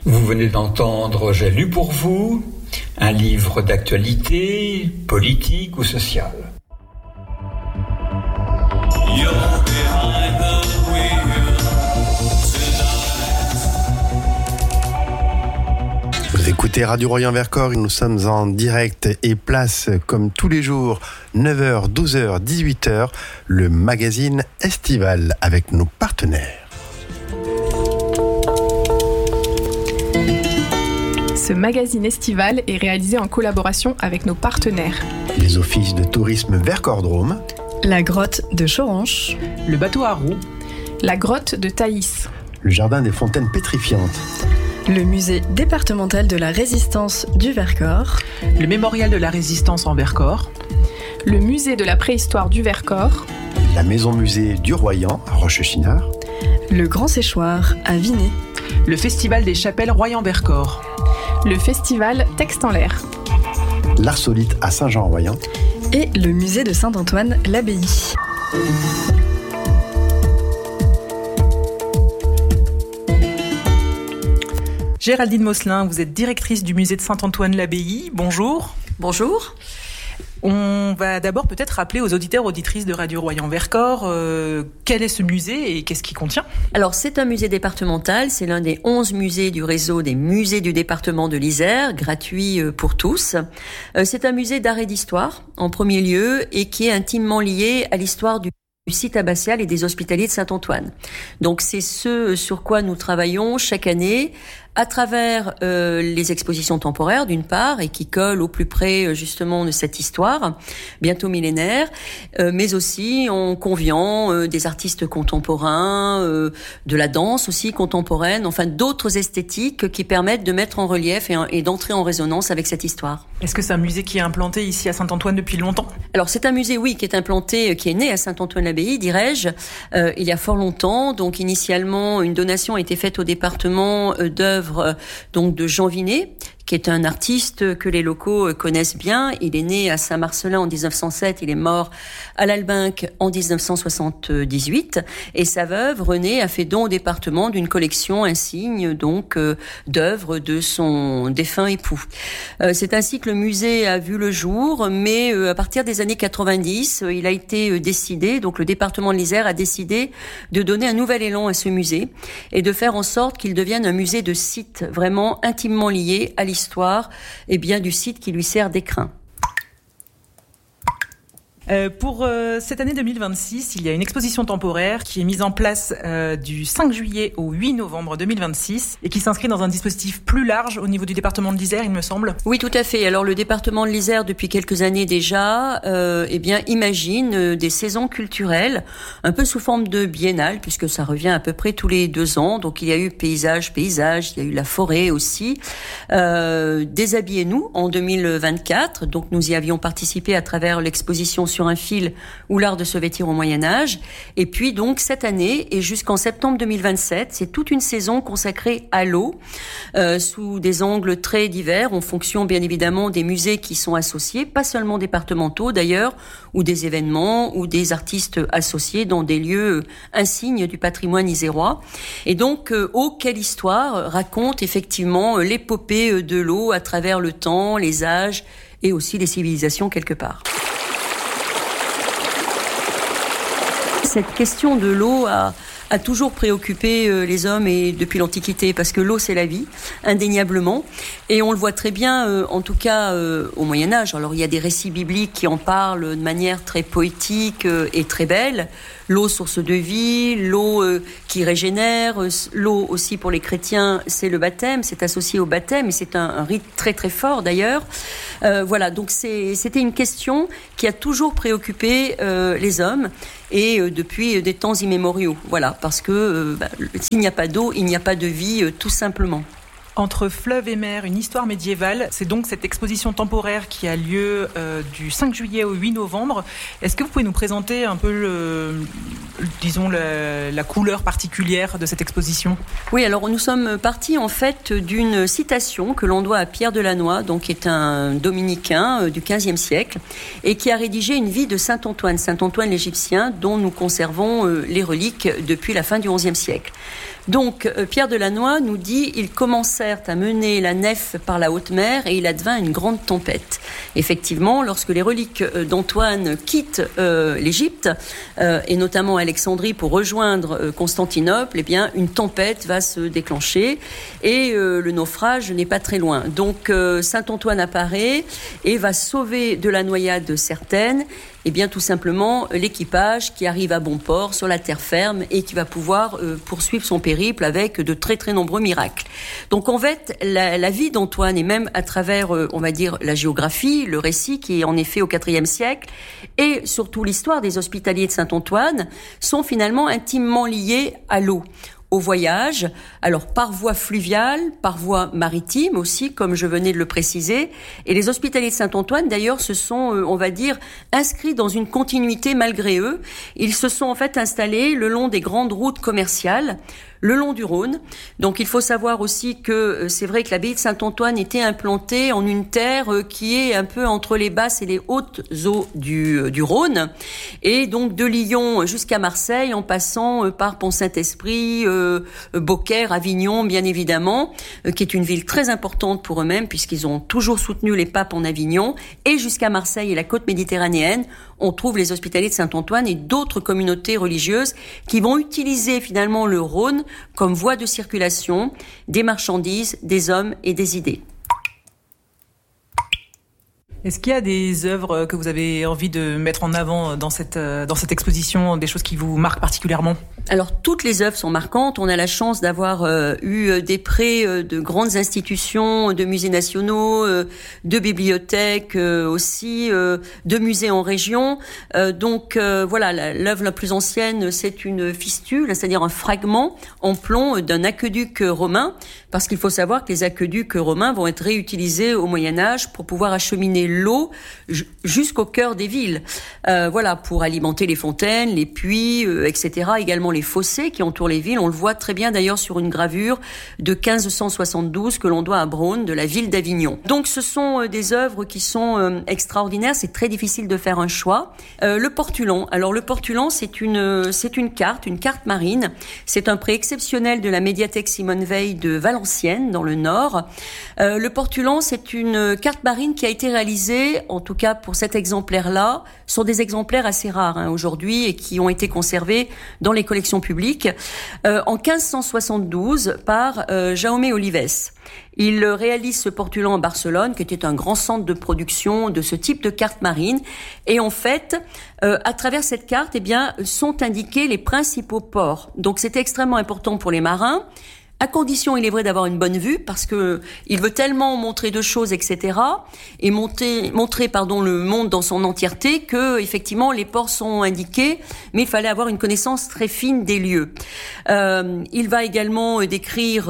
Vous venez d'entendre J'ai lu pour vous, un livre d'actualité, politique ou sociale. Vous écoutez Radio Royan-Vercors, nous sommes en direct et place comme tous les jours, 9h, 12h, 18h, le magazine estival avec nos partenaires. Ce magazine estival est réalisé en collaboration avec nos partenaires. Les offices de tourisme Vercors-Drôme, la grotte de Choranche, le bateau à roues, la grotte de Thaïs, le jardin des fontaines pétrifiantes, le musée départemental de la résistance du Vercors, le mémorial de la résistance en Vercors, le musée de la préhistoire du Vercors, la maison-musée du Royan à Rochechinard, le Grand Séchoir à Vinay, le festival des chapelles Royan-Vercors, le festival Texte en l'air, l'Arsolite à Saint-Jean-en-Royan et le musée de Saint-Antoine-l'Abbaye. Géraldine Mosselin, vous êtes directrice du musée de Saint-Antoine-l'Abbaye. Bonjour. Bonjour. On va d'abord peut-être rappeler aux auditeurs, auditrices de Radio Royan-Vercors quel est ce musée et qu'est-ce qu'il contient. Alors c'est un musée départemental, c'est l'un des 11 musées du réseau des musées du département de l'Isère, gratuit pour tous. C'est un musée d'art et d'histoire en premier lieu et qui est intimement lié à l'histoire du site abbatial et des hospitaliers de Saint-Antoine. Donc c'est ce sur quoi nous travaillons chaque année à travers les expositions temporaires d'une part et qui collent au plus près justement de cette histoire bientôt millénaire, mais aussi en conviant des artistes contemporains, de la danse aussi contemporaine, enfin d'autres esthétiques qui permettent de mettre en relief et d'entrer en résonance avec cette histoire. Est-ce que c'est un musée qui est implanté ici à Saint-Antoine depuis longtemps ? Alors c'est un musée, oui, qui est implanté, qui est né à Saint-Antoine-l'Abbaye, dirais-je, il y a fort longtemps. Donc initialement, une donation a été faite au département d'œuvres donc de Jean Vinet, qui est un artiste que les locaux connaissent bien. Il est né à Saint-Marcellin en 1907, il est mort à l'Albinque en 1978. Et sa veuve, Renée, a fait don au département d'une collection insigne donc d'œuvres de son défunt époux. C'est ainsi que le musée a vu le jour, mais à partir des années 90, il a été décidé, donc le département de l'Isère a décidé de donner un nouvel élan à ce musée et de faire en sorte qu'il devienne un musée de site vraiment intimement lié à l'histoire du site qui lui sert d'écrin. Pour cette année 2026, il y a une exposition temporaire qui est mise en place du 5 juillet au 8 novembre 2026 et qui s'inscrit dans un dispositif plus large au niveau du département de l'Isère, il me semble. Oui, tout à fait. Alors le département de l'Isère, depuis quelques années déjà, imagine des saisons culturelles, un peu sous forme de biennale, puisque ça revient à peu près tous les 2 ans. Donc il y a eu paysage, il y a eu la forêt aussi. Déshabillez-nous en 2024. Donc nous y avions participé à travers l'exposition sur un fil ou l'art de se vêtir au Moyen-Âge. Et puis donc cette année et jusqu'en septembre 2027, c'est toute une saison consacrée à l'eau sous des angles très divers en fonction bien évidemment des musées qui sont associés, pas seulement départementaux d'ailleurs, ou des événements ou des artistes associés dans des lieux insignes du patrimoine isérois. Et donc Eau, quelle histoire raconte effectivement l'épopée de l'eau à travers le temps, les âges et aussi les civilisations quelque part. Cette question de l'eau a toujours préoccupé les hommes et depuis l'Antiquité, parce que l'eau c'est la vie, indéniablement, et on le voit très bien, en tout cas au Moyen-Âge. Alors il y a des récits bibliques qui en parlent de manière très poétique et très belle. L'eau, source de vie, l'eau qui régénère, l'eau aussi pour les chrétiens, c'est le baptême, c'est associé au baptême et c'est un rite très très fort d'ailleurs. Voilà, donc c'était une question qui a toujours préoccupé les hommes et depuis des temps immémoriaux. Voilà, parce que s'il n'y a pas d'eau, il n'y a pas de vie, tout simplement. Entre fleuve et mer, une histoire médiévale, c'est donc cette exposition temporaire qui a lieu du 5 juillet au 8 novembre. Est-ce que vous pouvez nous présenter un peu la couleur particulière de cette exposition ? Oui, alors nous sommes partis en fait d'une citation que l'on doit à Pierre de Lannoy, donc qui est un dominicain du XVe siècle et qui a rédigé une vie de Saint Antoine l'Égyptien, dont nous conservons les reliques depuis la fin du XIe siècle. Donc, Pierre Delannoy nous dit « Ils commencèrent à mener la nef par la haute mer et il advint une grande tempête. » Effectivement, lorsque les reliques d'Antoine quittent l'Égypte, et notamment Alexandrie pour rejoindre Constantinople, eh bien, une tempête va se déclencher et le naufrage n'est pas très loin. Donc, Saint-Antoine apparaît et va sauver de la noyade certaine, et bien tout simplement l'équipage qui arrive à bon port sur la terre ferme et qui va pouvoir poursuivre son périple avec de très très nombreux miracles. Donc en fait, la vie d'Antoine et même à travers, on va dire, la géographie, le récit qui est en effet au IVe siècle et surtout l'histoire des hospitaliers de Saint-Antoine sont finalement intimement liés à l'eau. Au voyage, alors par voie fluviale, par voie maritime aussi, comme je venais de le préciser. Et les hospitaliers de Saint-Antoine, d'ailleurs, se sont, on va dire, inscrits dans une continuité malgré eux. Ils se sont en fait installés le long des grandes routes commerciales, le long du Rhône. Donc il faut savoir aussi que c'est vrai que l'abbaye de Saint-Antoine était implantée en une terre qui est un peu entre les basses et les hautes eaux du Rhône. Et donc de Lyon jusqu'à Marseille, en passant par Pont-Saint-Esprit, Beaucaire, Avignon, bien évidemment, qui est une ville très importante pour eux-mêmes, puisqu'ils ont toujours soutenu les papes en Avignon, et jusqu'à Marseille et la côte méditerranéenne, on trouve les hospitaliers de Saint-Antoine et d'autres communautés religieuses qui vont utiliser finalement le Rhône comme voie de circulation des marchandises, des hommes et des idées. Est-ce qu'il y a des œuvres que vous avez envie de mettre en avant dans cette exposition, des choses qui vous marquent particulièrement ? Alors, toutes les œuvres sont marquantes. On a la chance d'avoir eu des prêts de grandes institutions, de musées nationaux, de bibliothèques aussi, de musées en région. Donc, voilà, l'œuvre la plus ancienne, c'est une fistule, c'est-à-dire un fragment en plomb d'un aqueduc romain, parce qu'il faut savoir que les aqueducs romains vont être réutilisés au Moyen-Âge pour pouvoir acheminer l'eau jusqu'au cœur des villes. Voilà, pour alimenter les fontaines, les puits, etc. Également les fossés qui entourent les villes. On le voit très bien d'ailleurs sur une gravure de 1572 que l'on doit à Braun, de la ville d'Avignon. Donc ce sont des œuvres qui sont extraordinaires. C'est très difficile de faire un choix. Le portulan. Alors le portulan, c'est une carte marine. C'est un prêt exceptionnel de la médiathèque Simone Veil de Valenciennes, dans le Nord. Le portulan, c'est une carte marine qui a été réalisée, en tout cas pour cet exemplaire-là, sont des exemplaires assez rares aujourd'hui et qui ont été conservés dans les collections publiques en 1572 par Jaume Olives. Il réalise ce portulan à Barcelone, qui était un grand centre de production de ce type de carte marine. Et en fait, à travers cette carte, eh bien, sont indiqués les principaux ports. Donc, c'était extrêmement important pour les marins. À condition, il est vrai, d'avoir une bonne vue, parce que il veut tellement montrer de choses, etc., et montrer, le monde dans son entièreté, que effectivement les ports sont indiqués, mais il fallait avoir une connaissance très fine des lieux. Il va également décrire,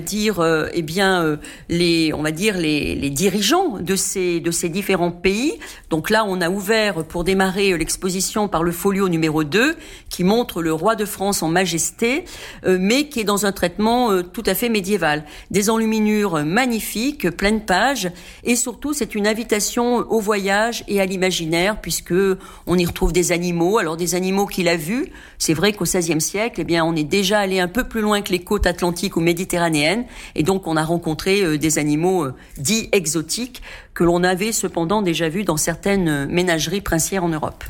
les dirigeants de ces différents pays. Donc là, on a ouvert pour démarrer l'exposition par le folio numéro 2, qui montre le roi de France en majesté, mais qui est dans un traitement tout à fait médiéval. Des enluminures magnifiques, pleines pages, et surtout c'est une invitation au voyage et à l'imaginaire, puisque on y retrouve des animaux. Alors des animaux qu'il a vus. C'est vrai qu'au XVIe siècle, eh bien, on est déjà allé un peu plus loin que les côtes atlantiques ou méditerranéennes, et donc on a rencontré des animaux dits exotiques que l'on avait cependant déjà vus dans certaines ménageries princières en Europe.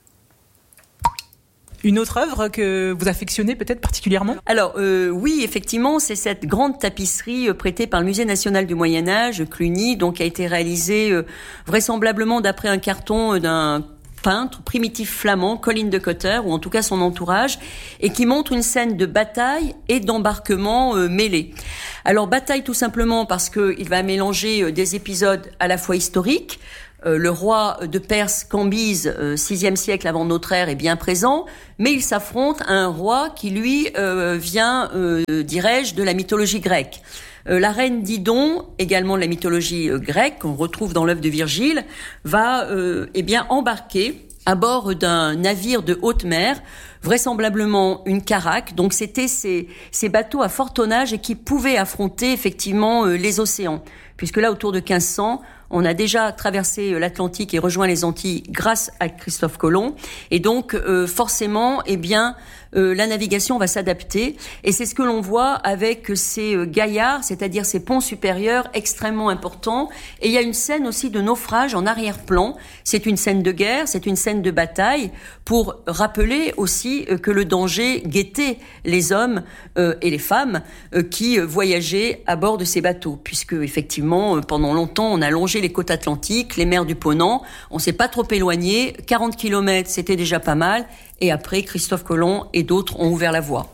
Une autre œuvre que vous affectionnez peut-être particulièrement ? Alors oui, effectivement, c'est cette grande tapisserie prêtée par le Musée national du Moyen-Âge, Cluny, donc qui a été réalisée vraisemblablement d'après un carton d'un peintre primitif flamand, Colin de Cotter, ou en tout cas son entourage, et qui montre une scène de bataille et d'embarquement mêlés. Alors bataille tout simplement parce qu'il va mélanger des épisodes à la fois historiques. Le roi de Perse, Cambyse, 6e siècle avant notre ère, est bien présent, mais il s'affronte à un roi qui, lui, vient, dirais-je, de la mythologie grecque. La reine Didon, également de la mythologie grecque, qu'on retrouve dans l'œuvre de Virgile, va embarquer à bord d'un navire de haute mer vraisemblablement une caraque. Donc c'était ces bateaux à fort tonnage et qui pouvaient affronter effectivement les océans. Puisque là, autour de 1500, on a déjà traversé l'Atlantique et rejoint les Antilles grâce à Christophe Colomb. Et donc, forcément, la navigation va s'adapter. Et c'est ce que l'on voit avec ces gaillards, c'est-à-dire ces ponts supérieurs extrêmement importants. Et il y a une scène aussi de naufrage en arrière-plan. C'est une scène de guerre, c'est une scène de bataille pour rappeler aussi que le danger guettait les hommes et les femmes qui voyageaient à bord de ces bateaux. Puisque, effectivement, pendant longtemps, on a longé les côtes atlantiques, les mers du Ponant. On s'est pas trop éloigné. 40 kilomètres, c'était déjà pas mal. Et après, Christophe Colomb et d'autres ont ouvert la voie.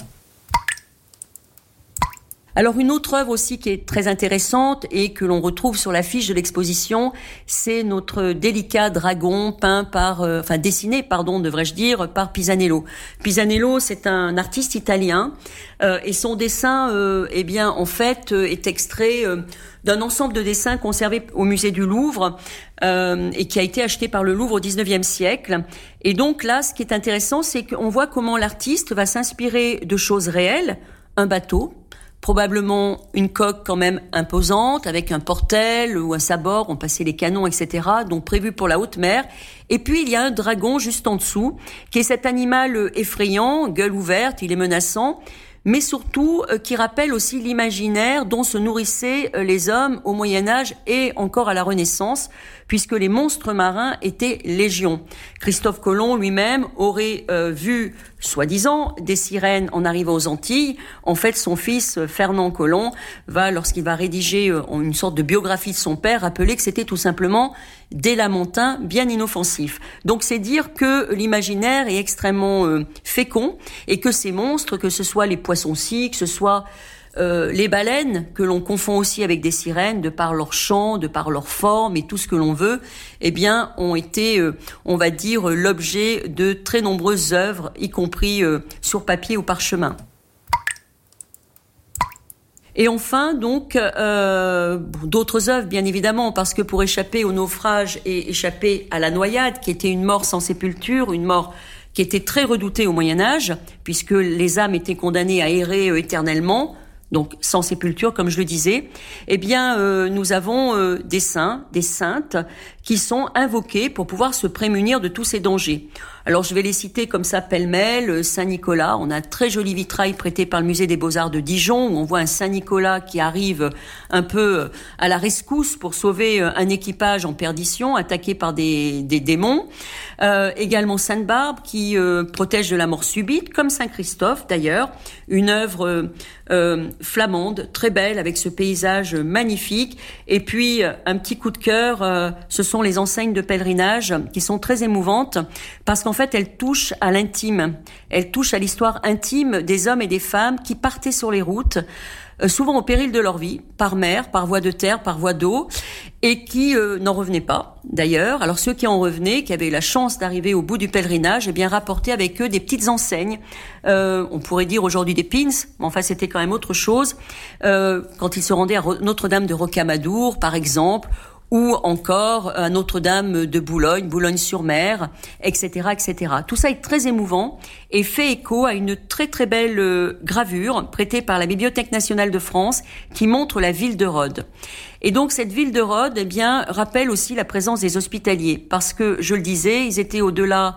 Alors une autre œuvre aussi qui est très intéressante et que l'on retrouve sur l'affiche de l'exposition, c'est notre délicat dragon dessiné, devrais-je dire, par Pisanello. Pisanello, c'est un artiste italien et son dessin, est extrait d'un ensemble de dessins conservés au musée du Louvre et qui a été acheté par le Louvre au XIXe siècle. Et donc là, ce qui est intéressant, c'est qu'on voit comment l'artiste va s'inspirer de choses réelles, un bateau, probablement une coque quand même imposante, avec un portel ou un sabord, on passait les canons, etc., donc prévu pour la haute mer. Et puis il y a un dragon juste en dessous, qui est cet animal effrayant, gueule ouverte, il est menaçant, mais surtout qui rappelle aussi l'imaginaire dont se nourrissaient les hommes au Moyen-Âge et encore à la Renaissance, puisque les monstres marins étaient légion. Christophe Colomb lui-même aurait vu, soi-disant, des sirènes en arrivant aux Antilles. En fait, son fils, Fernand Colomb, lorsqu'il va rédiger une sorte de biographie de son père, rappeler que c'était tout simplement des lamentins bien inoffensifs. Donc c'est dire que l'imaginaire est extrêmement fécond et que ces monstres, que ce soit les poissons-ci, que ce soit les baleines, que l'on confond aussi avec des sirènes, de par leur chant, de par leur forme et tout ce que l'on veut, ont été, l'objet de très nombreuses œuvres, y compris sur papier ou parchemin. Et enfin, donc, d'autres œuvres, bien évidemment, parce que pour échapper au naufrage et échapper à la noyade, qui était une mort sans sépulture, une mort qui était très redoutée au Moyen-Âge, puisque les âmes étaient condamnées à errer éternellement, donc sans sépulture, comme je le disais, nous avons des saints, des saintes, qui sont invoqués pour pouvoir se prémunir de tous ces dangers. Alors je vais les citer comme ça pêle-mêle. Saint-Nicolas, on a un très joli vitrail prêté par le musée des Beaux-Arts de Dijon, où on voit un Saint-Nicolas qui arrive un peu à la rescousse pour sauver un équipage en perdition, attaqué par des démons. Également Sainte-Barbe, qui protège de la mort subite, comme Saint-Christophe d'ailleurs, une œuvre flamande, très belle, avec ce paysage magnifique. Et puis un petit coup de cœur, ce sont les enseignes de pèlerinage qui sont très émouvantes parce qu'en fait elles touchent à l'intime, elles touchent à l'histoire intime des hommes et des femmes qui partaient sur les routes, souvent au péril de leur vie, par mer, par voie de terre, par voie d'eau, et qui n'en revenaient pas d'ailleurs. Alors ceux qui en revenaient, qui avaient la chance d'arriver au bout du pèlerinage, rapportaient avec eux des petites enseignes, on pourrait dire aujourd'hui des pins, mais enfin c'était quand même autre chose, quand ils se rendaient à Notre-Dame de Rocamadour par exemple, ou encore à Notre-Dame de Boulogne, Boulogne-sur-Mer, etc., etc. Tout ça est très émouvant et fait écho à une très très belle gravure prêtée par la Bibliothèque nationale de France qui montre la ville de Rhodes. Et donc cette ville de Rhodes, rappelle aussi la présence des hospitaliers parce que, je le disais, ils étaient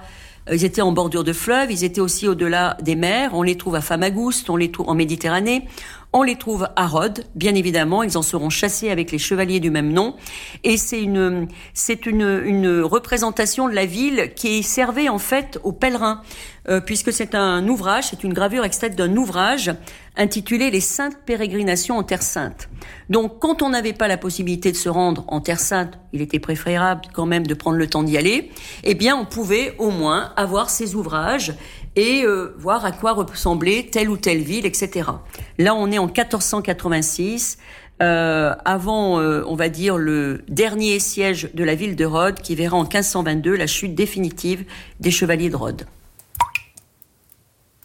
en bordure de fleuve, ils étaient aussi au-delà des mers. On les trouve à Famagouste, on les trouve en Méditerranée, on les trouve à Rhodes, bien évidemment. Ils en seront chassés avec les chevaliers du même nom. Et c'est une représentation de la ville qui servait en fait aux pèlerins, puisque c'est une gravure extraite d'un ouvrage intitulé Les Saintes Pérégrinations en Terre Sainte. Donc, quand on n'avait pas la possibilité de se rendre en Terre Sainte, il était préférable quand même de prendre le temps d'y aller, on pouvait au moins avoir ces ouvrages et voir à quoi ressemblait telle ou telle ville, etc. Là, on est en 1486, avant, le dernier siège de la ville de Rhodes, qui verra en 1522 la chute définitive des chevaliers de Rhodes.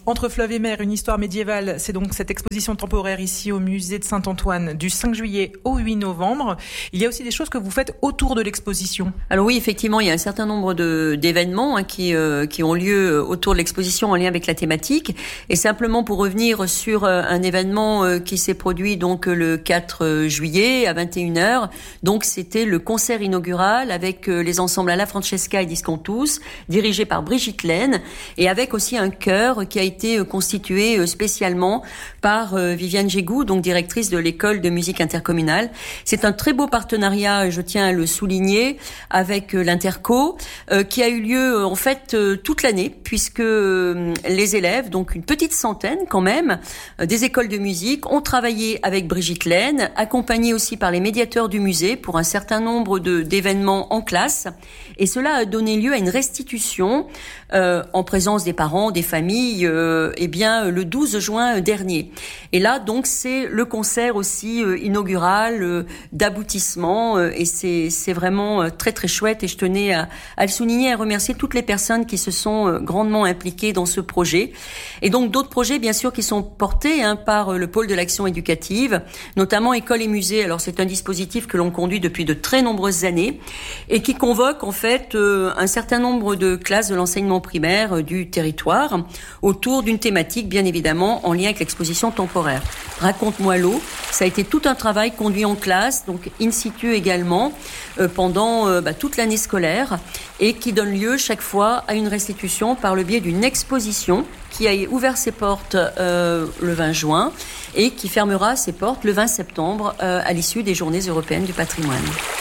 Entre fleuve et mer, une histoire médiévale, c'est donc cette exposition temporaire ici au musée de Saint-Antoine du 5 juillet au 8 novembre. Il y a aussi des choses que vous faites autour de l'exposition. Alors oui, effectivement, il y a un certain nombre d'événements qui ont lieu autour de l'exposition en lien avec la thématique. Et simplement pour revenir sur un événement qui s'est produit donc le 4 juillet à 21h. Donc c'était le concert inaugural avec les ensembles Alla Francesca et Discontus, dirigé par Brigitte Laine, et avec aussi un chœur qui a été constitué spécialement par Viviane Gégou, donc directrice de l'école de musique intercommunale. C'est un très beau partenariat, je tiens à le souligner, avec l'Interco, qui a eu lieu en fait toute l'année, puisque les élèves, donc une petite centaine quand même, des écoles de musique, ont travaillé avec Brigitte Laine, accompagnés aussi par les médiateurs du musée pour un certain nombre d'événements en classe. Et cela a donné lieu à une restitution en présence des parents, des familles, le 12 juin dernier. Et là, donc, c'est le concert aussi inaugural d'aboutissement, et c'est vraiment très très chouette. Et je tenais à le souligner, à remercier toutes les personnes qui se sont grandement impliquées dans ce projet. Et donc d'autres projets, bien sûr, qui sont portés par le pôle de l'action éducative, notamment École et Musée. Alors c'est un dispositif que l'on conduit depuis de très nombreuses années et qui convoque en fait un certain nombre de classes de l'enseignement primaire du territoire autour d'une thématique, bien évidemment, en lien avec l'exposition temporaire. Raconte-moi l'eau, ça a été tout un travail conduit en classe, donc in situ également, pendant toute l'année scolaire, et qui donne lieu chaque fois à une restitution par le biais d'une exposition qui a ouvert ses portes le 20 juin et qui fermera ses portes le 20 septembre à l'issue des Journées européennes du patrimoine.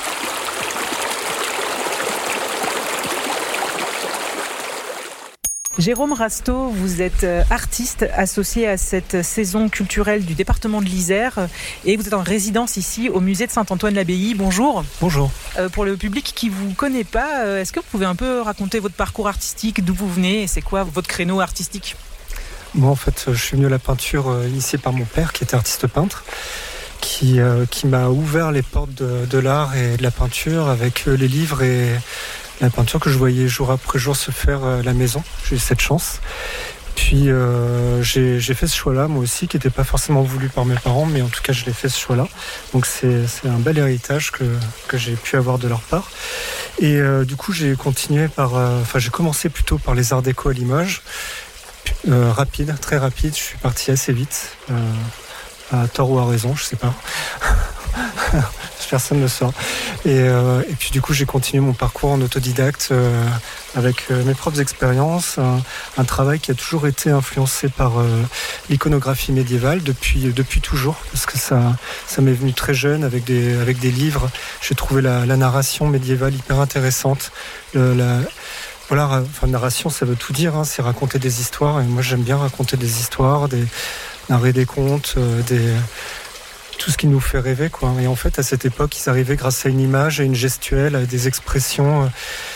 Jérôme Rasteau, vous êtes artiste associé à cette saison culturelle du département de l'Isère et vous êtes en résidence ici au musée de Saint-Antoine-l'Abbaye. Bonjour. Bonjour. Pour le public qui ne vous connaît pas, est-ce que vous pouvez un peu raconter votre parcours artistique, d'où vous venez et c'est quoi votre créneau artistique ? Moi, en fait, je suis venu à la peinture initié par mon père qui était artiste peintre, qui m'a ouvert les portes de l'art et de la peinture avec les livres et la peinture que je voyais jour après jour se faire à la maison. J'ai eu cette chance. Puis j'ai fait ce choix-là, moi aussi, qui n'était pas forcément voulu par mes parents, mais en tout cas, je l'ai fait ce choix-là. Donc c'est un bel héritage que j'ai pu avoir de leur part. Et du coup, j'ai continué j'ai commencé plutôt par les arts déco à Limoges. Rapide, très rapide. Je suis parti assez vite, à tort ou à raison, je sais pas. Personne ne le saura. Et puis du coup, j'ai continué mon parcours en autodidacte avec mes propres expériences, un travail qui a toujours été influencé par l'iconographie médiévale depuis toujours, parce que ça m'est venu très jeune avec des livres. J'ai trouvé la narration médiévale hyper intéressante. Narration, ça veut tout dire, c'est raconter des histoires. Et moi, j'aime bien raconter des histoires, narrer des contes, tout ce qui nous fait rêver, quoi. Et en fait, à cette époque, ils arrivaient grâce à une image, à une gestuelle, à des expressions,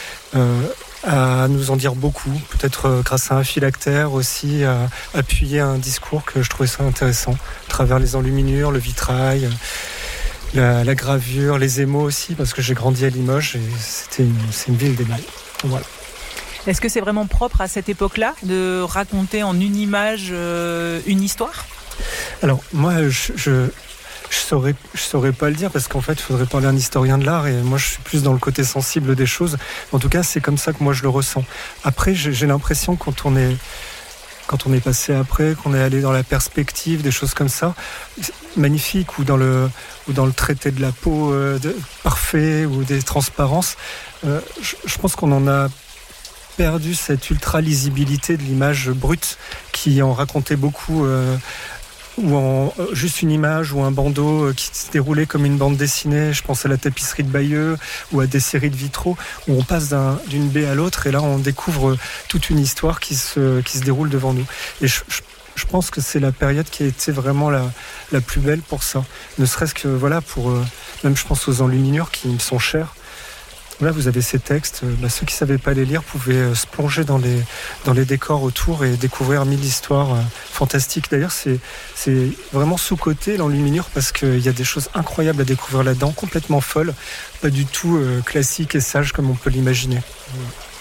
à nous en dire beaucoup. Peut-être grâce à un phylactère aussi, à appuyer un discours que je trouvais ça intéressant, à travers les enluminures, le vitrail, la gravure, les émaux aussi, parce que j'ai grandi à Limoges et c'est une ville d'émail. Voilà. Est-ce que c'est vraiment propre à cette époque-là de raconter en une image une histoire ? Alors moi, je saurais pas le dire parce qu'en fait, il faudrait parler à un historien de l'art et moi, je suis plus dans le côté sensible des choses. En tout cas, c'est comme ça que moi je le ressens. Après, j'ai l'impression quand on est passé après, qu'on est allé dans la perspective, des choses comme ça, magnifique, ou dans le traité de la peau parfait ou des transparences. Je pense qu'on en a perdu cette ultra-lisibilité de l'image brute qui en racontait beaucoup, ou en juste une image ou un bandeau qui se déroulait comme une bande dessinée. Je pense à la tapisserie de Bayeux ou à des séries de vitraux où on passe d'une baie à l'autre et là on découvre toute une histoire qui se déroule devant nous. Et je pense que c'est la période qui a été vraiment la plus belle pour ça. Ne serait-ce que pour même je pense aux enluminures qui me sont chères. Là, vous avez ces textes. Ceux qui ne savaient pas les lire pouvaient se plonger dans les décors autour et découvrir 1000 histoires fantastiques. D'ailleurs, c'est vraiment sous-coté l'enluminure parce qu'il y a des choses incroyables à découvrir là-dedans, complètement folles, pas du tout classiques et sages comme on peut l'imaginer.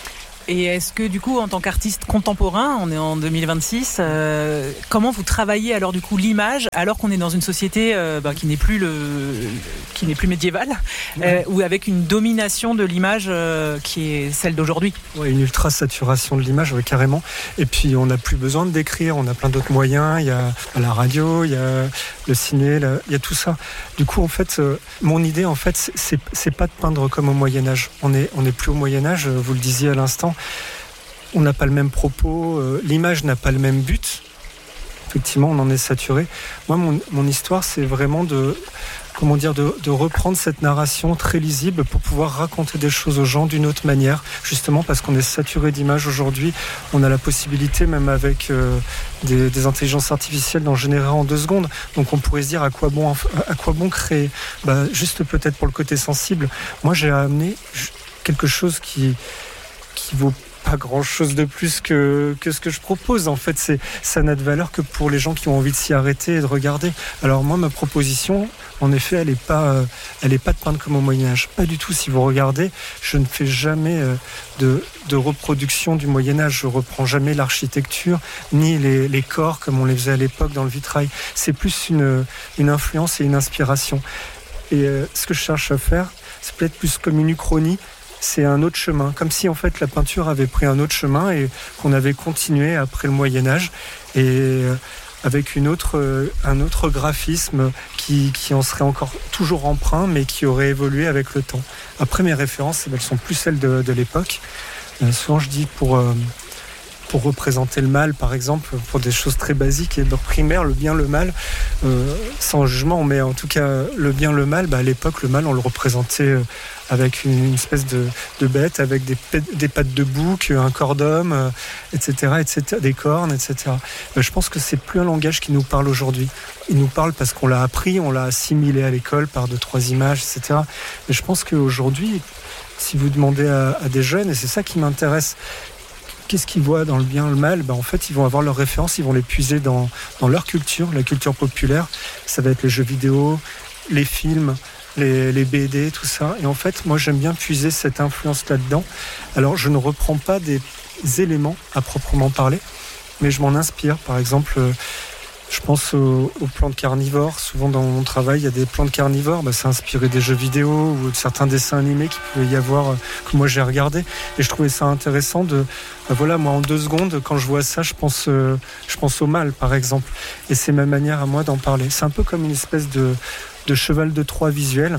Et est-ce que du coup, en tant qu'artiste contemporain, on est en 2026, comment vous travaillez alors du coup l'image, alors qu'on est dans une société qui n'est plus médiévale, ou avec une domination de l'image qui est celle d'aujourd'hui? Ouais, une ultra saturation de l'image, ouais, carrément. Et puis on n'a plus besoin de décrire, on a plein d'autres moyens. Il y a la radio, il y a le ciné, il y a tout ça. Du coup, en fait, mon idée, en fait, c'est pas de peindre comme au Moyen Âge. On est plus au Moyen Âge, vous le disiez à l'instant. On n'a pas le même propos, l'image n'a pas le même but. Effectivement, on en est saturé. Moi, mon histoire, c'est vraiment de reprendre cette narration très lisible pour pouvoir raconter des choses aux gens d'une autre manière, justement parce qu'on est saturé d'images aujourd'hui. On a la possibilité, même avec des intelligences artificielles, d'en générer en 2 secondes. Donc on pourrait se dire à quoi bon créer. Juste peut-être pour le côté sensible. Moi, j'ai amené quelque chose qui vaut pas grand chose de plus que ce que je propose. En fait, ça n'a de valeur que pour les gens qui ont envie de s'y arrêter et de regarder. Alors moi, ma proposition, en effet, elle est pas de peindre comme au Moyen-Âge. Pas du tout. Si vous regardez, je ne fais jamais de reproduction du Moyen-Âge. Je reprends jamais l'architecture, ni les corps comme on les faisait à l'époque dans le vitrail. C'est plus une influence et une inspiration. Et ce que je cherche à faire, c'est peut-être plus comme une uchronie. C'est un autre chemin, comme si en fait la peinture avait pris un autre chemin et qu'on avait continué après le Moyen-Âge et avec un autre graphisme qui en serait encore toujours empreint mais qui aurait évolué avec le temps. Après, mes références, elles sont plus celles de l'époque. Souvent je dis pour représenter le mal, par exemple, pour des choses très basiques et primaires, le bien, le mal, sans jugement, mais en tout cas, le bien, le mal, à l'époque, le mal, on le représentait avec une espèce de bête, avec des pattes de bouc, un corps d'homme, etc., des cornes, etc. Je pense que c'est plus un langage qui nous parle aujourd'hui. Il nous parle parce qu'on l'a appris, on l'a assimilé à l'école par 2-3 images, etc. Mais je pense qu'aujourd'hui, si vous demandez à des jeunes, et c'est ça qui m'intéresse, qu'est-ce qu'ils voient dans le bien, le mal? En fait, ils vont avoir leurs références, ils vont les puiser dans leur culture, la culture populaire. Ça va être les jeux vidéo, les films, les BD, tout ça. Et en fait, moi, j'aime bien puiser cette influence là-dedans. Alors, je ne reprends pas des éléments à proprement parler, mais je m'en inspire. Par exemple, je pense aux plantes carnivores. Souvent, dans mon travail, il y a des plantes carnivores. C'est inspiré des jeux vidéo ou de certains dessins animés qu'il pouvait y avoir, que moi, j'ai regardé. Et je trouvais ça intéressant moi, en 2 secondes, quand je vois ça, je pense au mal, par exemple. Et c'est ma manière à moi d'en parler. C'est un peu comme une espèce de cheval de Troie visuel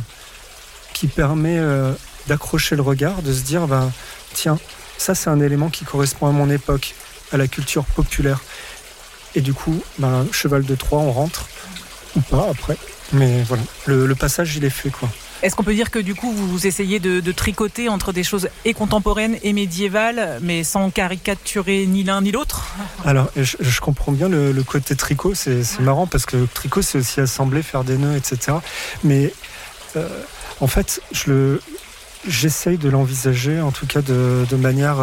qui permet d'accrocher le regard, de se dire, tiens, ça, c'est un élément qui correspond à mon époque, à la culture populaire. Et du coup, cheval de Troie, on rentre, ou pas après. Mais voilà, le passage, il est fait, quoi. Est-ce qu'on peut dire que du coup, vous essayez de tricoter entre des choses et contemporaines et médiévales, mais sans caricaturer ni l'un ni l'autre? Alors, je comprends bien le côté tricot. C'est marrant parce que le tricot, c'est aussi assembler, faire des nœuds, etc. Mais en fait, j'essaye de l'envisager, en tout cas de manière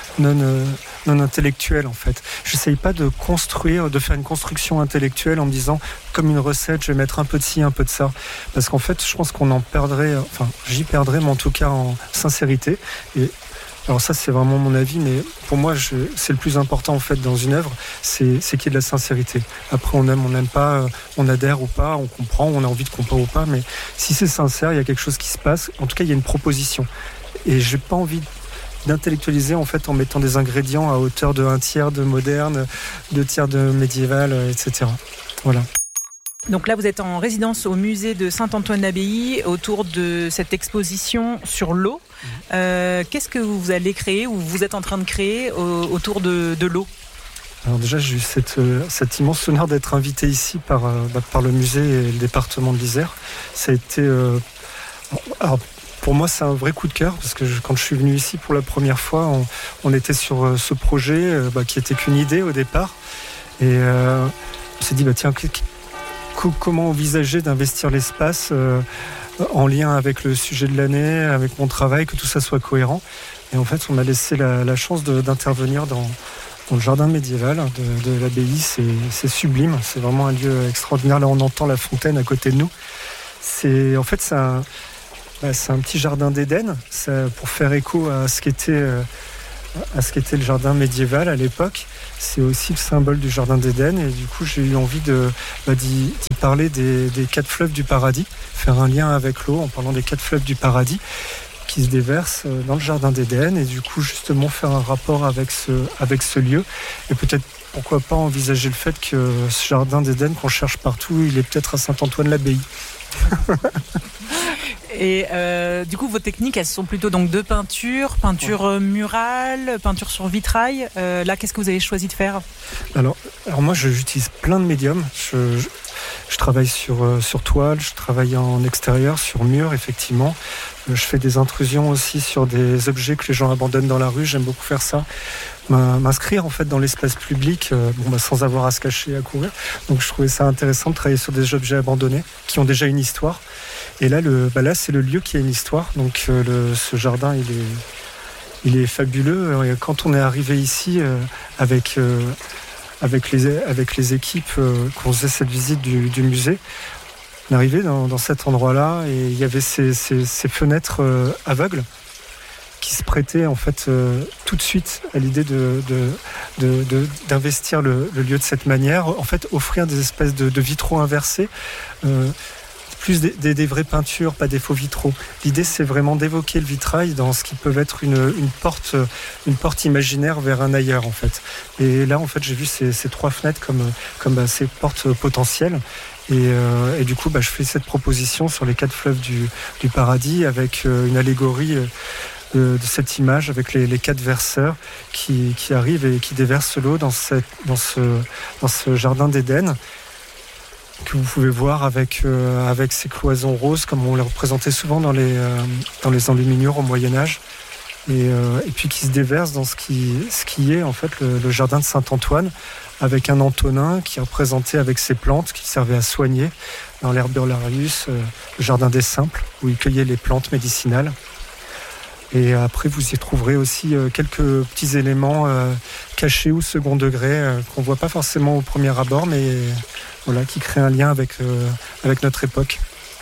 non intellectuelle, en fait. J'essaye pas de faire une construction intellectuelle en me disant, comme une recette, je vais mettre un peu de ci, un peu de ça. Parce qu'en fait, je pense qu'on en perdrait, j'y perdrais, mais en tout cas en sincérité. Et alors ça, c'est vraiment mon avis, mais pour moi, c'est le plus important, en fait, dans une œuvre, c'est qu'il y ait de la sincérité. Après, on aime, on n'aime pas, on adhère ou pas, on comprend, on a envie de comprendre ou pas, mais si c'est sincère, il y a quelque chose qui se passe. En tout cas, il y a une proposition. Et j'ai pas envie d'intellectualiser, en fait, en mettant des ingrédients à hauteur de 1/3 de moderne, 2/3 de médiéval, etc. Voilà. Donc là, vous êtes en résidence au musée de Saint-Antoine-l'Abbaye autour de cette exposition sur l'eau. Qu'est-ce que vous allez créer ou vous êtes en train de créer autour de l'eau? Alors déjà, j'ai eu cet immense honneur d'être invité ici par le musée et le département de l'Isère. Ça a été... alors, pour moi, c'est un vrai coup de cœur parce que quand je suis venu ici pour la première fois, on était sur ce projet qui était qu'une idée au départ. Et on s'est dit, tiens, comment envisager d'investir l'espace en lien avec le sujet de l'année, avec mon travail, que tout ça soit cohérent. Et en fait, on m'a laissé la chance d'intervenir dans le jardin médiéval de l'abbaye. C'est sublime, c'est vraiment un lieu extraordinaire. Là, on entend la fontaine à côté de nous. C'est un petit jardin d'Éden, pour faire écho à ce qu'était à ce qu'était le jardin médiéval à l'époque. C'est aussi le symbole du jardin d'Éden et du coup j'ai eu envie d'y parler des 4 fleuves du paradis, faire un lien avec l'eau en parlant des 4 fleuves du paradis qui se déversent dans le jardin d'Éden et du coup justement faire un rapport avec ce lieu et peut-être pourquoi pas envisager le fait que ce jardin d'Éden qu'on cherche partout, il est peut-être à Saint-Antoine-l'Abbaye. Et du coup, vos techniques, elles sont plutôt donc de peinture murale, peinture sur vitrail. Là, qu'est-ce que vous avez choisi de faire ? Alors moi, j'utilise plein de médiums. Je travaille sur toile, je travaille en extérieur, sur mur, effectivement. Je fais des intrusions aussi sur des objets que les gens abandonnent dans la rue. J'aime beaucoup faire ça. M'inscrire en fait dans l'espace public sans avoir à se cacher et à courir. Donc je trouvais ça intéressant de travailler sur des objets abandonnés qui ont déjà une histoire. Et là, c'est le lieu qui a une histoire. Donc ce jardin, il est fabuleux. Et quand on est arrivé ici avec les équipes qu'on faisait cette visite du musée, on est arrivé dans cet endroit-là et il y avait ces fenêtres aveugles qui se prêtaient en fait tout de suite à l'idée d'investir le lieu de cette manière, en fait offrir des espèces de vitraux inversés, plus des vraies peintures, pas des faux vitraux. L'idée c'est vraiment d'évoquer le vitrail dans ce qui peut être une porte imaginaire vers un ailleurs en fait. Et là en fait j'ai vu ces 3 fenêtres comme ces portes potentielles. Et du coup, je fais cette proposition sur les 4 fleuves du paradis avec une allégorie de cette image avec les 4 verseurs qui arrivent et qui déversent l'eau dans ce jardin d'Éden que vous pouvez voir avec ces cloisons roses comme on les représentait souvent dans les enluminures au Moyen-Âge. Et puis qui se déverse dans ce qui est en fait le jardin de Saint-Antoine avec un Antonin qui est représenté avec ses plantes qui servaient à soigner dans l'Herbolarius, le jardin des simples où il cueillait les plantes médicinales. Et après vous y trouverez aussi quelques petits éléments cachés ou second degré qu'on voit pas forcément au premier abord mais voilà, qui créent un lien avec notre époque.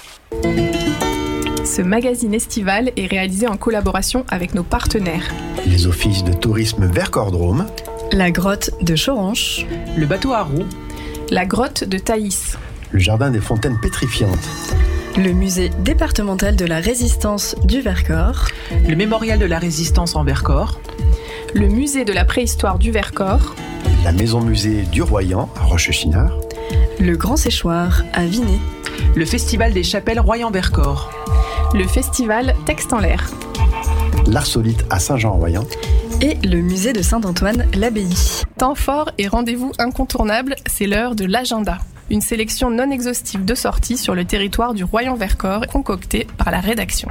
Ce magazine estival est réalisé en collaboration avec nos partenaires. Les offices de tourisme Vercors-Drôme, la grotte de Choranche, le bateau à roues, la grotte de Thaïs, le jardin des fontaines pétrifiantes, le musée départemental de la résistance du Vercors, le mémorial de la résistance en Vercors, le musée de la préhistoire du Vercors, la maison-musée du Royan à Rochechinard, le Grand Séchoir à Vinay, le festival des chapelles Royan-Vercors, le festival Texte en l'air, l'Arsolite à Saint-Jean-Royan et le musée de Saint-Antoine-l'Abbaye. Temps fort et rendez-vous incontournable, c'est l'heure de l'agenda. Une sélection non exhaustive de sorties sur le territoire du Royan-Vercors concoctée par la rédaction.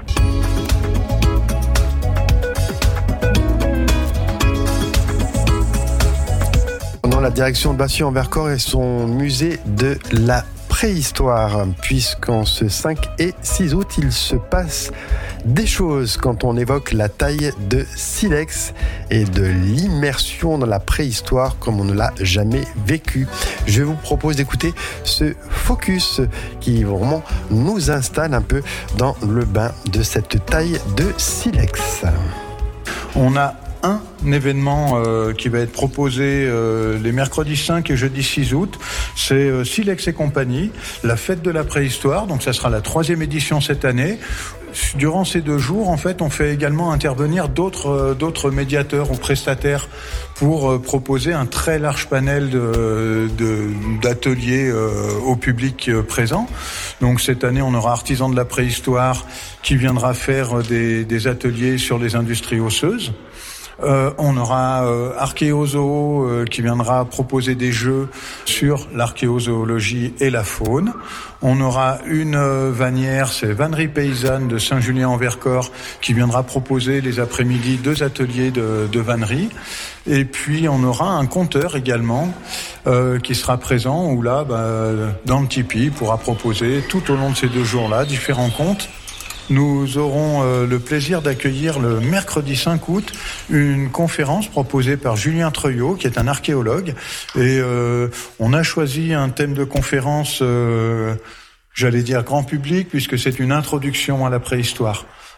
Dans la direction de Bassieux-en-Vercors et son musée de la préhistoire, puisqu'en ce 5 et 6 août, il se passe des choses quand on évoque la taille de silex et de l'immersion dans la préhistoire comme on ne l'a jamais vécu. Je vous propose d'écouter ce focus qui vraiment nous installe un peu dans le bain de cette taille de silex. On a un événement qui va être proposé les mercredis 5 et jeudi 6 août. C'est Silex et compagnie, la fête de la préhistoire. Donc ça sera la 3e édition cette année. Durant ces 2 jours, en fait, on fait également intervenir d'autres médiateurs ou prestataires pour proposer un très large panel d'ateliers au public présent. Donc cette année, on aura Artisans de la préhistoire qui viendra faire des ateliers sur les industries osseuses. On aura Archéozoo qui viendra proposer des jeux sur l'archéozoologie et la faune. On aura une vannière, c'est Vannerie Paysanne de Saint-Julien-en-Vercors qui viendra proposer les après-midi 2 ateliers de vannerie. Et puis on aura un conteur également qui sera présent où là, dans le tipi, pourra proposer tout au long de ces 2 jours-là différents contes. Nous aurons le plaisir d'accueillir le mercredi 5 août une conférence proposée par Julien Treuillot, qui est un archéologue. Et on a choisi un thème de conférence, j'allais dire grand public, puisque c'est une introduction à la préhistoire.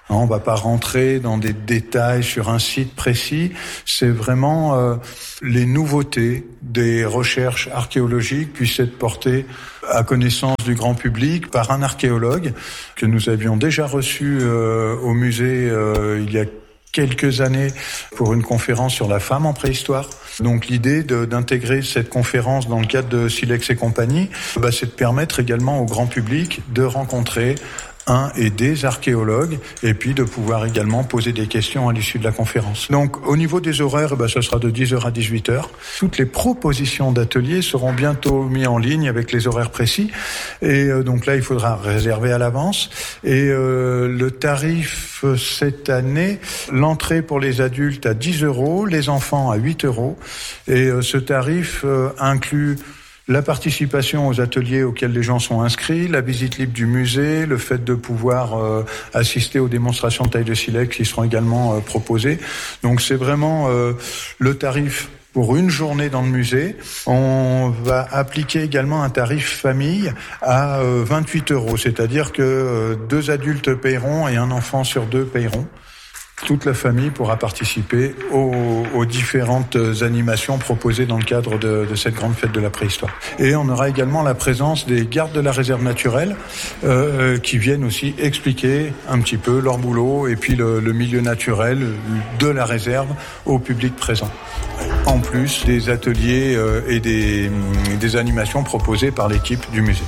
On va pas rentrer dans des détails sur un site précis. C'est vraiment les nouveautés des recherches archéologiques puissent être portées à connaissance du grand public par un archéologue que nous avions déjà reçu au musée il y a quelques années pour une conférence sur la femme en préhistoire. Donc l'idée d'intégrer cette conférence dans le cadre de Silex et compagnie, c'est de permettre également au grand public de rencontrer un et des archéologues, et puis de pouvoir également poser des questions à l'issue de la conférence. Donc au niveau des horaires, ce sera de 10h à 18h. Toutes les propositions d'ateliers seront bientôt mises en ligne avec les horaires précis, et donc là il faudra réserver à l'avance. Et le tarif cette année, l'entrée pour les adultes à 10 €, les enfants à 8 €, et ce tarif inclut la participation aux ateliers auxquels les gens sont inscrits, la visite libre du musée, le fait de pouvoir assister aux démonstrations de taille de silex qui seront également proposées. Donc c'est vraiment le tarif pour une journée dans le musée. On va appliquer également un tarif famille à 28 €, c'est-à-dire que 2 adultes paieront et un enfant sur 2 paieront. Toute la famille pourra participer aux différentes animations proposées dans le cadre de cette grande fête de la préhistoire. Et on aura également la présence des gardes de la réserve naturelle qui viennent aussi expliquer un petit peu leur boulot et puis le milieu naturel de la réserve au public présent. En plus des ateliers et des animations proposées par l'équipe du musée.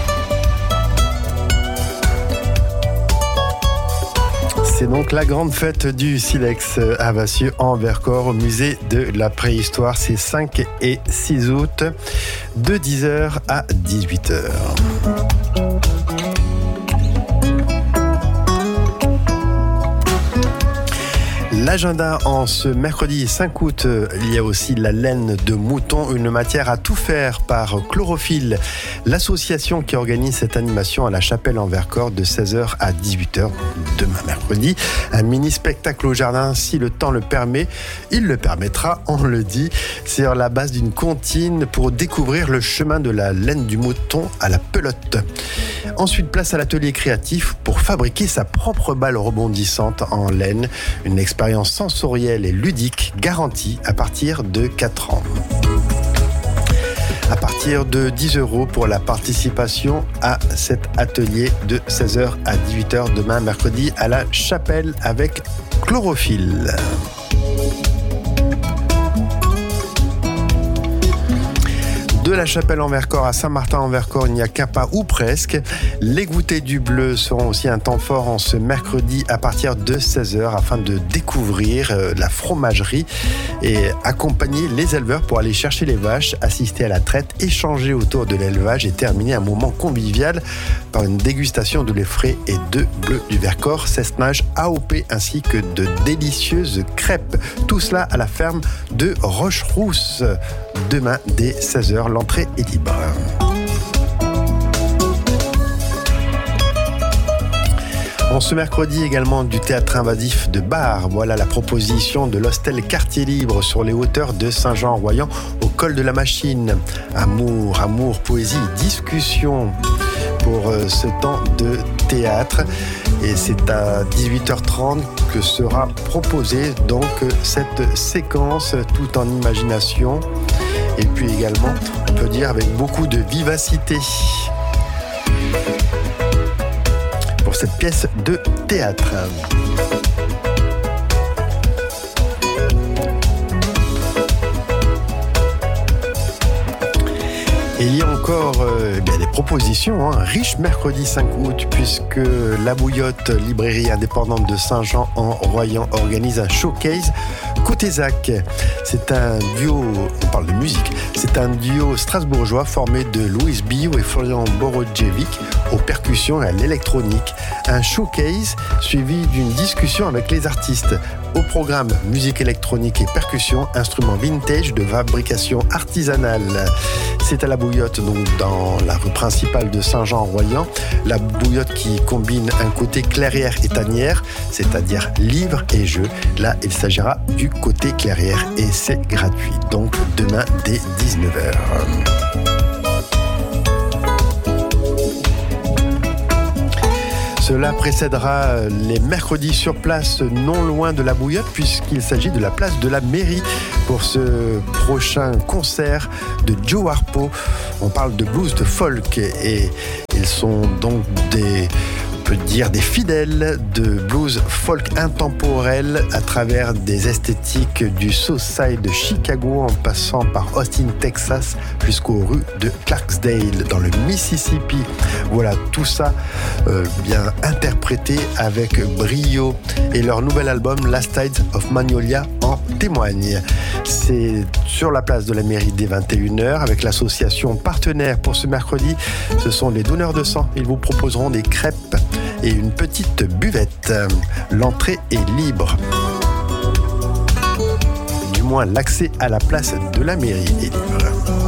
C'est donc la grande fête du silex à Vassieux en Vercors au musée de la préhistoire. C'est 5 et 6 août de 10h à 18h. L'agenda en ce mercredi 5 août, il y a aussi la laine de mouton, une matière à tout faire par Chlorophylle, l'association qui organise cette animation à la Chapelle en Vercors de 16h à 18h demain mercredi. Un mini-spectacle au jardin, si le temps le permet, il le permettra, on le dit. C'est sur la base d'une comptine pour découvrir le chemin de la laine du mouton à la pelote. Ensuite, place à l'atelier créatif pour fabriquer sa propre balle rebondissante en laine, une expérience sensorielle et ludique garantie à partir de 4 ans. À partir de 10 € pour la participation à cet atelier de 16h à 18h demain mercredi à la Chapelle avec Chlorophylle. De la Chapelle en Vercors à Saint-Martin en Vercors, il n'y a qu'un pas ou presque. Les goûters du bleu seront aussi un temps fort en ce mercredi à partir de 16h afin de découvrir la fromagerie et accompagner les éleveurs pour aller chercher les vaches, assister à la traite, échanger autour de l'élevage et terminer un moment convivial par une dégustation de lait frais et de bleu du Vercors, cessenage AOP ainsi que de délicieuses crêpes. Tout cela à la ferme de Rocherousse. Demain dès 16h, l'entrée est libre. En ce mercredi également du théâtre invasif de Bar. Voilà la proposition de l'hostel Quartier Libre sur les hauteurs de Saint-Jean-en-Royans au col de la Machine. Amour, poésie, discussion pour ce temps de théâtre. Et c'est à 18h30 que sera proposée donc cette séquence tout en imagination. Et puis également, on peut dire avec beaucoup de vivacité pour cette pièce de théâtre. Et il y a encore des propositions, riche mercredi 5 août, puisque la Bouillotte, librairie indépendante de Saint-Jean-en-Royans, organise un showcase Côté Zach. C'est un duo, on parle de musique, c'est un duo strasbourgeois formé de Louis Bio et Florian Borodjevic aux percussions et à l'électronique. Un showcase suivi d'une discussion avec les artistes. Au programme, musique électronique et percussions, instruments vintage de fabrication artisanale. C'est à la Bouillotte, donc dans la rue principale de Saint-Jean-en-Royans. La Bouillotte qui combine un côté clairière et tanière, c'est-à-dire livres et jeux. Là, il s'agira du côté clairière et c'est gratuit. Donc demain dès 19h. Cela précédera les mercredis sur place non loin de la Bouillotte puisqu'il s'agit de la place de la mairie pour ce prochain concert de Joe Harpo. On parle de blues, de folk et ils sont donc on peut dire des fidèles de blues folk intemporel à travers des esthétiques du Southside de Chicago en passant par Austin, Texas jusqu'aux rues de Clarksdale dans le Mississippi. Voilà, tout ça bien interprété avec brio et leur nouvel album Last Tides of Magnolia en témoigne. C'est sur la place de la mairie dès 21h avec l'association partenaire pour ce mercredi. Ce sont les donneurs de sang. Ils vous proposeront des crêpes et une petite buvette. L'entrée est libre. Du moins, l'accès à la place de la mairie est libre.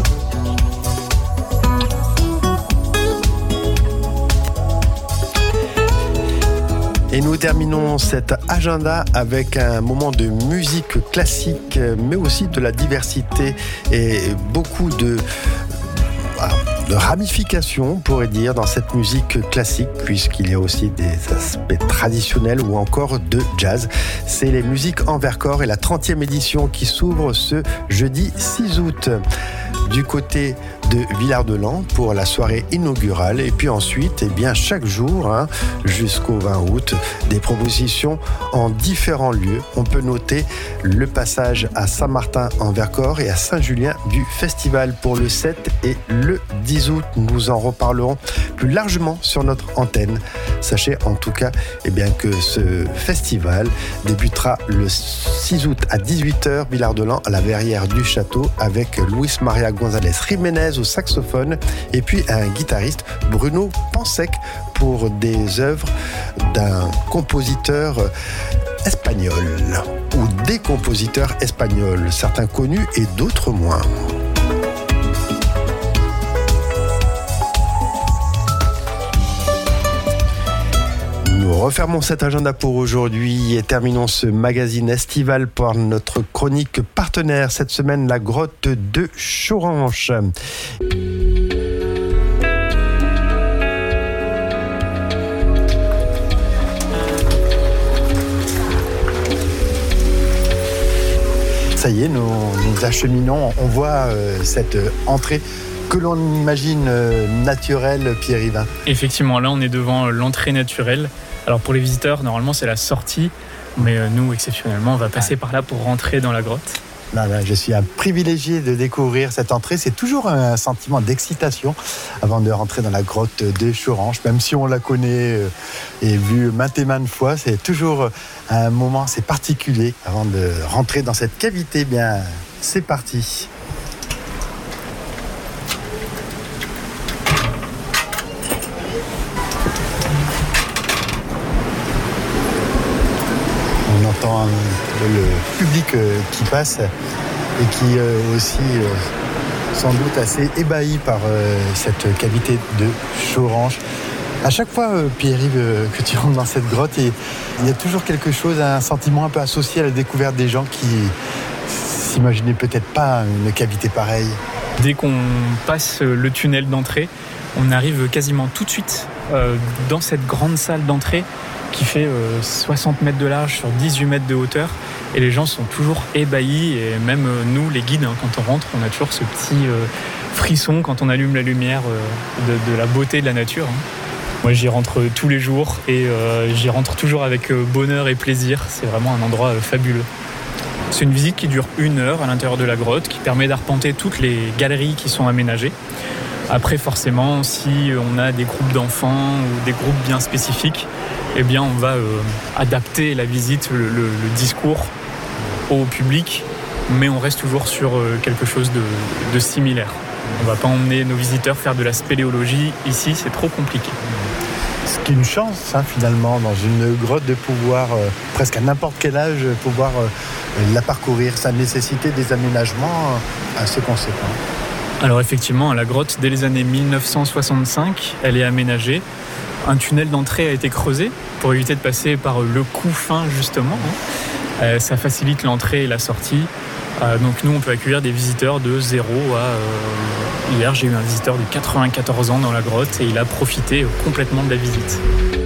Et nous terminons cet agenda avec un moment de musique classique, mais aussi de la diversité et beaucoup de ramifications, on pourrait dire, dans cette musique classique, puisqu'il y a aussi des aspects traditionnels ou encore de jazz. C'est les musiques en Vercors et la 30e édition qui s'ouvre ce jeudi 6 août. Du côté de Villard-de-Lans pour la soirée inaugurale et puis ensuite chaque jour jusqu'au 20 août des propositions en différents lieux. On peut noter le passage à Saint-Martin en Vercors et à Saint-Julien du festival pour le 7 et le 10 août. Nous en reparlerons plus largement sur notre antenne. Sachez en tout cas que ce festival débutera le 6 août à 18h Villard-de-Lans à la Verrière du Château avec Luis Maria González Jiménez au saxophone et puis un guitariste Bruno Pansec pour des œuvres d'un compositeur espagnol ou des compositeurs espagnols, certains connus et d'autres moins. Nous refermons cet agenda pour aujourd'hui et terminons ce magazine estival par notre chronique partenaire cette semaine, la grotte de Choranche. Ça y est, nous acheminons, on voit cette entrée que l'on imagine naturelle, Pierre-Yvain. Effectivement, là on est devant l'entrée naturelle. Alors pour les visiteurs, normalement c'est la sortie, mais nous exceptionnellement on va passer par là pour rentrer dans la grotte. Là, je suis un privilégié de découvrir cette entrée. C'est toujours un sentiment d'excitation avant de rentrer dans la grotte de Choranche, même si on la connaît et vue maintes et maintes fois. C'est toujours un moment assez particulier avant de rentrer dans cette cavité. Bien, c'est parti. On entend le public qui passe et qui aussi sans doute assez ébahi par cette cavité de Choranche. À chaque fois, Pierre-Yves, que tu rentres dans cette grotte, il y a toujours quelque chose, un sentiment un peu associé à la découverte des gens qui s'imaginaient peut-être pas une cavité pareille. Dès qu'on passe le tunnel d'entrée, on arrive quasiment tout de suite dans cette grande salle d'entrée qui fait 60 mètres de large sur 18 mètres de hauteur. Et les gens sont toujours ébahis. Et même nous, les guides, quand on rentre, on a toujours ce petit frisson quand on allume la lumière de la beauté de la nature. Moi, j'y rentre tous les jours et j'y rentre toujours avec bonheur et plaisir. C'est vraiment un endroit fabuleux. C'est une visite qui dure 1 heure à l'intérieur de la grotte, qui permet d'arpenter toutes les galeries qui sont aménagées. Après, forcément, si on a des groupes d'enfants ou des groupes bien spécifiques, eh bien, on va adapter la visite, le discours au public, mais on reste toujours sur quelque chose de similaire. On ne va pas emmener nos visiteurs faire de la spéléologie ici, c'est trop compliqué. Ce qui est une chance, finalement, dans une grotte, de pouvoir, presque à n'importe quel âge, pouvoir la parcourir. Ça nécessitait des aménagements assez conséquents. Alors effectivement, la grotte, dès les années 1965, elle est aménagée. Un tunnel d'entrée a été creusé pour éviter de passer par le couffin, justement. Ça facilite l'entrée et la sortie. Donc nous, on peut accueillir des visiteurs de 0 à... Hier, j'ai eu un visiteur de 94 ans dans la grotte et il a profité complètement de la visite.